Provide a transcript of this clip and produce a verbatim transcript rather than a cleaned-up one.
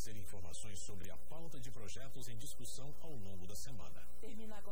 trazer informações sobre a pauta de projetos em discussão ao longo da semana. Termina